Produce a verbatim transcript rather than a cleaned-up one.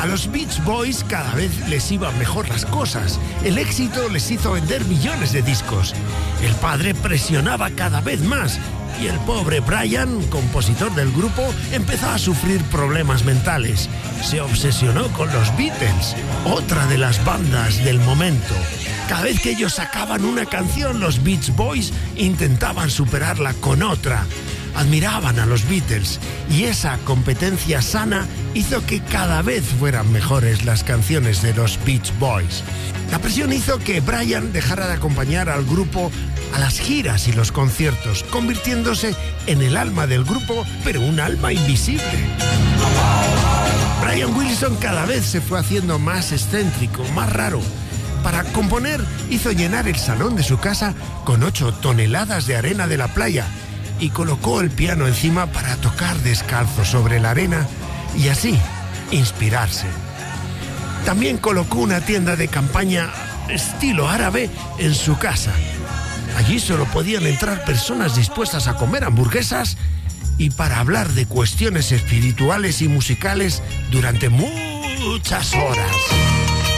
A los Beach Boys cada vez les iban mejor las cosas. El éxito les hizo vender millones de discos. El padre presionaba cada vez más y el pobre Brian, compositor del grupo, empezó a sufrir problemas mentales. Se obsesionó con los Beatles, otra de las bandas del momento. Cada vez que ellos sacaban una canción, los Beach Boys intentaban superarla con otra. Admiraban a los Beatles y esa competencia sana hizo que cada vez fueran mejores las canciones de los Beach Boys. La presión hizo que Brian dejara de acompañar al grupo a las giras y los conciertos, convirtiéndose en el alma del grupo, pero un alma invisible. Brian Wilson cada vez se fue haciendo más excéntrico, más raro. Para componer, hizo llenar el salón de su casa con ocho toneladas de arena de la playa y colocó el piano encima para tocar descalzo sobre la arena y así inspirarse. También colocó una tienda de campaña estilo árabe en su casa. Allí solo podían entrar personas dispuestas a comer hamburguesas y para hablar de cuestiones espirituales y musicales durante muchas horas.